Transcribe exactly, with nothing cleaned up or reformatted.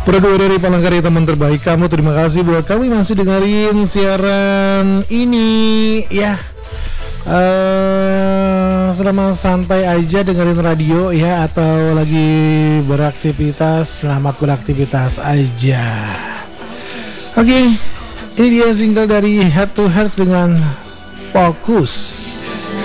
Berdua dari Palangkarya teman terbaik kamu. Terima kasih buat kamu yang masih dengerin siaran ini ya. Uh, selama santai aja dengerin radio ya, atau lagi beraktivitas, selamat beraktivitas aja. Oke, okay, ini dia single dari Heart to Heart dengan Fokus.